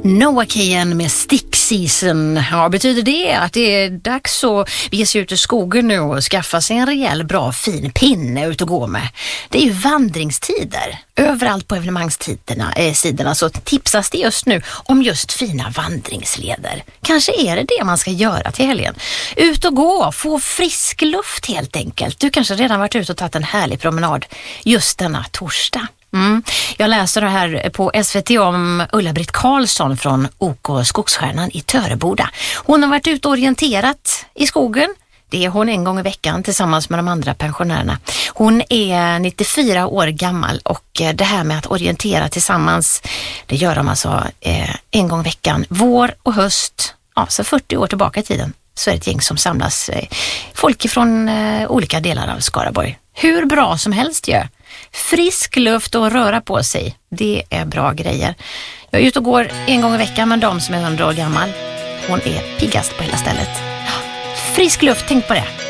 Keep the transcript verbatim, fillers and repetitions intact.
Noakian med Stick Season. Ja, betyder det att det är dags att ge sig ut i skogen nu och skaffa sig en rejäl bra fin pinne ut och gå med? Det är ju vandringstider. Överallt på evenemangstiderna eh, sidorna så tipsas det just nu om just fina vandringsleder. Kanske är det det man ska göra till helgen. Ut och gå, få frisk luft helt enkelt. Du kanske redan varit ute och tagit en härlig promenad just denna torsdag. Mm. Jag läser det här på S V T om Ulla-Britt Karlsson från O K Skogsstjärnan i Töreboda. Hon har varit ute och orienterat i skogen. Det är hon en gång i veckan tillsammans med de andra pensionärerna. Hon är nittiofyra år gammal och det här med att orientera tillsammans, det gör de alltså eh, en gång i veckan. Vår och höst, ja, så fyrtio år tillbaka i tiden, så är det ett gäng som samlas. Eh, folk från eh, olika delar av Skaraborg. Hur bra som helst gör. Frisk luft och röra på sig, det är bra grejer. Jag är ute och går en gång i veckan med de som är hundra år gammal. Hon är piggast på hela stället. Frisk luft, tänk på det.